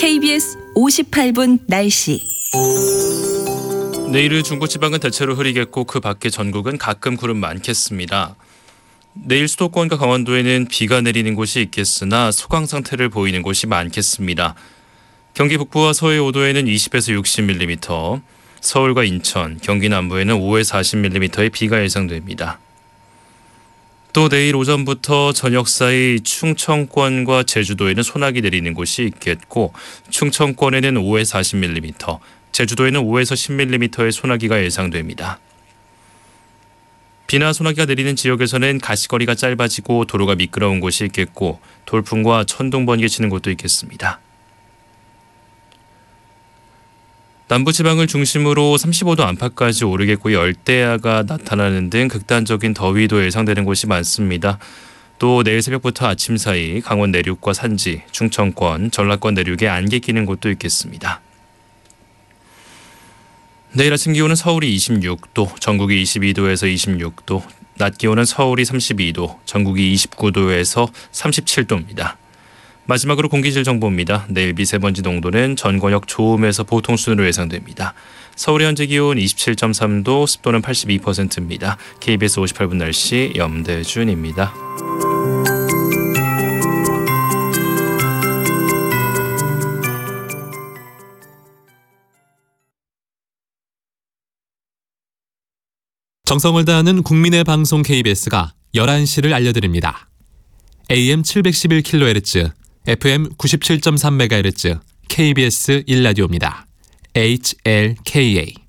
KBS 58분 날씨. 내일은 중부지방은 대체로 흐리겠고 그 밖의 전국은 가끔 구름 많겠습니다. 내일 수도권과 강원도에는 비가 내리는 곳이 있겠으나 소강 상태를 보이는 곳이 많겠습니다. 경기 북부와 서해 5도에는 20에서 60mm, 서울과 인천, 경기 남부에는 5에서 40mm의 비가 예상됩니다. 또 내일 오전부터 저녁 사이 충청권과 제주도에는 소나기 내리는 곳이 있겠고 충청권에는 5에서 40mm, 제주도에는 5에서 10mm의 소나기가 예상됩니다. 비나 소나기가 내리는 지역에서는 가시거리가 짧아지고 도로가 미끄러운 곳이 있겠고 돌풍과 천둥 번개 치는 곳도 있겠습니다. 남부지방을 중심으로 35도 안팎까지 오르겠고 열대야가 나타나는 등 극단적인 더위도 예상되는 곳이 많습니다. 또 내일 새벽부터 아침 사이 강원 내륙과 산지, 충청권, 전라권 내륙에 안개 끼는 곳도 있겠습니다. 내일 아침 기온은 서울이 26도, 전국이 22도에서 26도, 낮 기온은 서울이 32도, 전국이 29도에서 37도입니다. 마지막으로 공기질 정보입니다. 내일 미세먼지 농도는 전 권역 좋음에서 보통 수준으로 예상됩니다. 서울의 현재 기온 27.3도, 습도는 82%입니다. KBS 58분 날씨 염대준입니다. 정성을 다하는 국민의 방송 KBS가 11시를 알려드립니다. AM 711kHz, FM 97.3MHz, KBS 1라디오입니다. HLKA